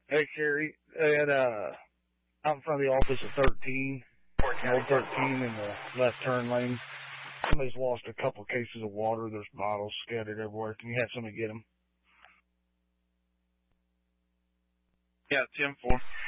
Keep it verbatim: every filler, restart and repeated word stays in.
Hey, Carrie, at, uh, out in front of the office at thirteen, old thirteen in the left turn lane, somebody's lost a couple cases of water. There's bottles scattered everywhere. Can you have somebody get them? Yeah, ten four.